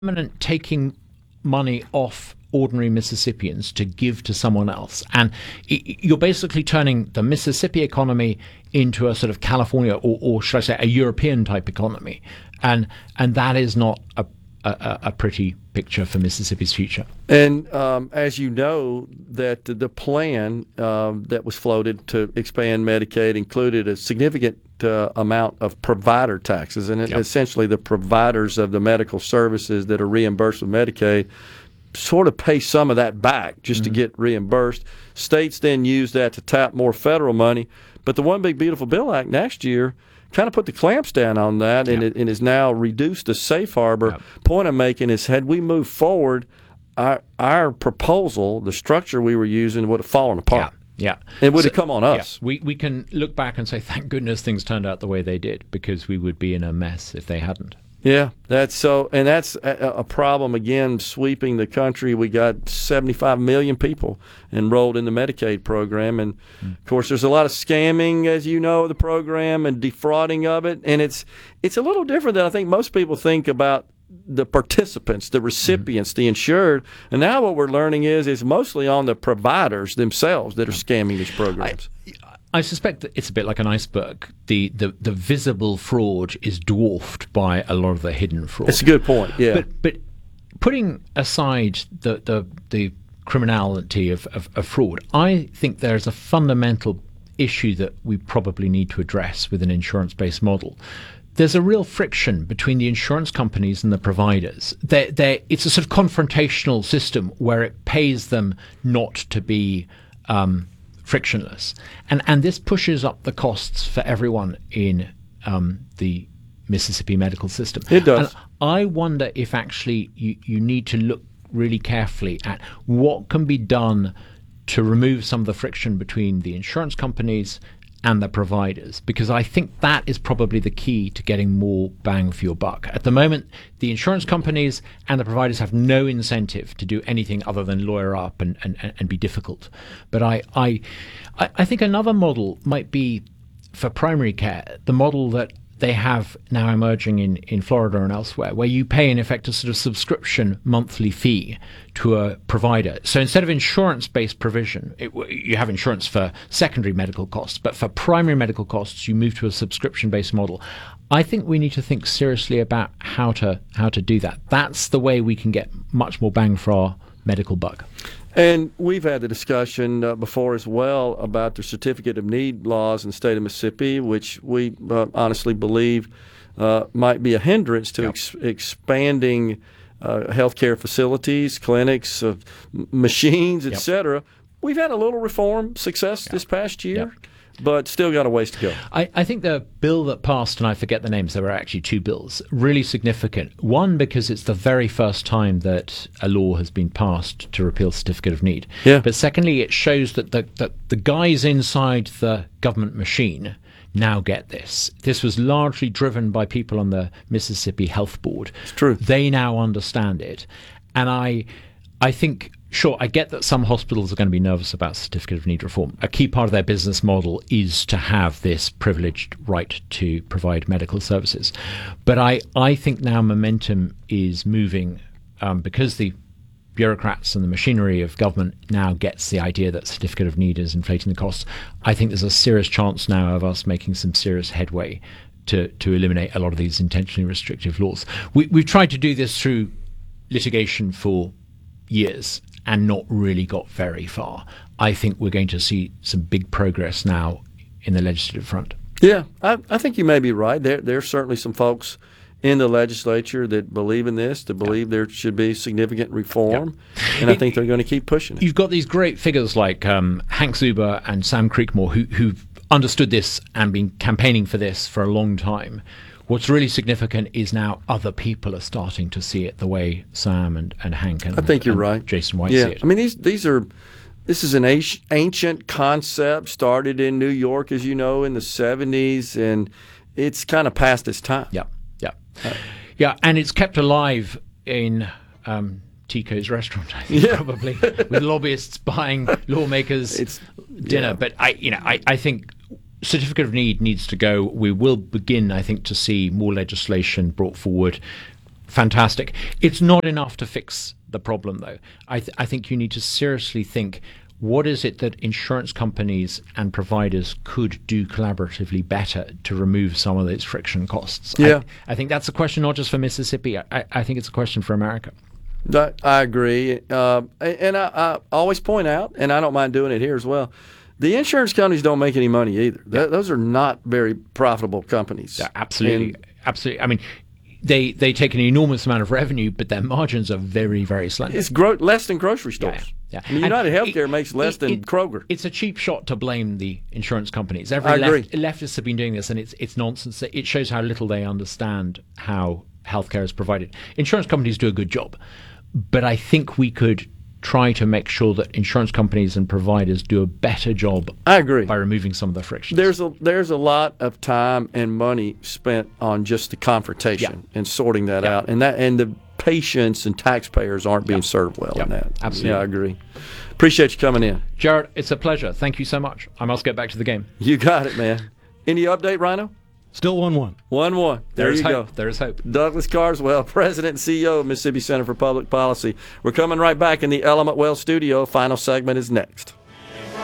permanent taking money off ordinary Mississippians to give to someone else. And you're basically turning the Mississippi economy into a sort of California or should I say a European type economy. And that is not a pretty picture for Mississippi's future. And as you know, that the plan that was floated to expand Medicaid included a significant amount of provider taxes, and essentially the providers of the medical services that are reimbursed with Medicaid sort of pay some of that back just to get reimbursed. States then use that to tap more federal money. But the One Big Beautiful Bill Act next year kind of put the clamps down on that, and it is now reduced the safe harbor. Point I'm making is, had we moved forward, our proposal, the structure we were using, would have fallen apart. Yeah. It would have come on us. Yeah. We can look back and say, thank goodness things turned out the way they did, because we would be in a mess if they hadn't. Yeah, that's a problem, again, sweeping the country. We got 75 million people enrolled in the Medicaid program. And, of course, there's a lot of scamming, as you know, of the program and defrauding of it. And it's a little different than I think most people think about the participants, the recipients, the insured. And now what we're learning is mostly on the providers themselves that are scamming these programs. I suspect that it's a bit like an iceberg. The visible fraud is dwarfed by a lot of the hidden fraud. That's a good point, yeah. But putting aside the criminality of fraud, I think there's a fundamental issue that we probably need to address with an insurance-based model. There's a real friction between the insurance companies and the providers. It's a sort of confrontational system where it pays them not to be frictionless, and this pushes up the costs for everyone in the Mississippi medical system. It does. And I wonder if actually you need to look really carefully at what can be done to remove some of the friction between the insurance companies and the providers, because I think that is probably the key to getting more bang for your buck. At the moment, the insurance companies and the providers have no incentive to do anything other than lawyer up and be difficult. But I think another model might be for primary care, the model that they have now emerging in Florida and elsewhere, where you pay in effect a sort of subscription monthly fee to a provider. So instead of insurance-based provision, you have insurance for secondary medical costs, but for primary medical costs, you move to a subscription-based model. I think we need to think seriously about how to do that. That's the way we can get much more bang for our medical buck. And we've had the discussion before as well about the Certificate of Need laws in the state of Mississippi, which we honestly believe might be a hindrance to expanding healthcare facilities, clinics, machines, et cetera. We've had a little reform success this past year. But still got a ways to go. I think the bill that passed, and I forget the names, there were actually two bills, really significant. One, because it's the very first time that a law has been passed to repeal Certificate of Need. Yeah. But secondly, it shows that the guys inside the government machine now get this. This was largely driven by people on the Mississippi Health Board. It's true. They now understand it. And I think... Sure, I get that some hospitals are going to be nervous about Certificate of Need reform. A key part of their business model is to have this privileged right to provide medical services. But I think now momentum is moving because the bureaucrats and the machinery of government now gets the idea that Certificate of Need is inflating the costs. I think there's a serious chance now of us making some serious headway to eliminate a lot of these intentionally restrictive laws. We've tried to do this through litigation for years and not really got very far. I think we're going to see some big progress now in the legislative front. Yeah, I think you may be right. There's certainly some folks in the legislature that believe in this, that believe there should be significant reform, and I think they're going to keep pushing it. You've got these great figures like Hank Zuber and Sam Creekmore who've understood this and been campaigning for this for a long time. What's really significant is now other people are starting to see it the way Sam and Hank and I think you're right. Jason White see it. I mean, this is an ancient concept, started in New York, as you know, in the 70s, and it's kind of past its time. Yeah, and it's kept alive in Tico's restaurant, I think, probably, with lobbyists buying lawmakers' dinner. Yeah. But I think Certificate of Need needs to go. We will begin, I think, to see more legislation brought forward Fantastic. It's not enough to fix the problem, though. I think you need to seriously think, what is it that insurance companies and providers could do collaboratively better to remove some of those friction costs? Yeah. I think that's a question not just for Mississippi. I think it's a question for America. I agree. And I always point out, and I don't mind doing it here as well, the insurance companies don't make any money either. Those are not very profitable companies. Yeah, absolutely. Absolutely. I mean, they take an enormous amount of revenue, but their margins are very, very slender. It's less than grocery stores. Yeah. I mean, United Healthcare makes less than Kroger. It's a cheap shot to blame the insurance companies. I agree. Leftists have been doing this, and it's nonsense. It shows how little they understand how healthcare is provided. Insurance companies do a good job, but I think we could try to make sure that insurance companies and providers do a better job. I agree. By removing some of the frictions. There's a lot of time and money spent on just the confrontation and sorting that out, and the patients and taxpayers aren't being served well in that. Absolutely. Yeah, I agree. Appreciate you coming in, Jared. It's a pleasure. Thank you so much. I must get back to the game. You got it, man. Any update, Rhino? Still 1-1. 1-1. There you go. There's hope. Douglas Carswell, President and CEO of Mississippi Center for Public Policy. We're coming right back in the Element Wealth studio. Final segment is next.